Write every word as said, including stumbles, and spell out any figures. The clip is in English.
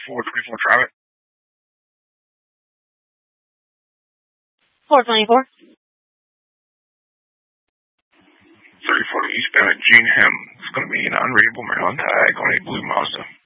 four twenty-four, drive it. four twenty-four. thirty forty eastbound at Gene Hem. It's going to be an unreadable Maryland tag on a blue Mazda.